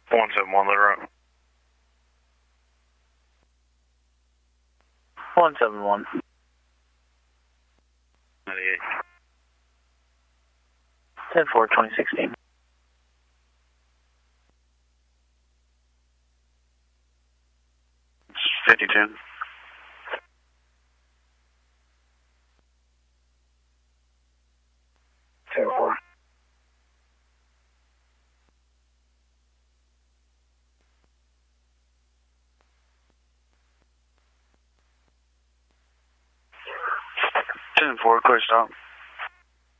171 Little Rock. 171. 98. 10-4, 2016. 52. 10-4. 10-4, clear stop.